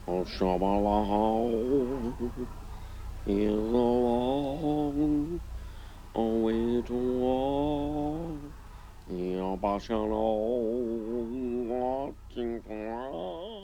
Oh, Shabala is a long way to walk. Yeah, Bashalo, watching for